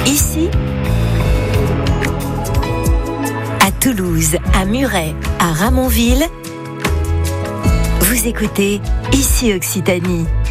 Ici, à Toulouse, à Muret, à Ramonville, vous écoutez Ici Occitanie.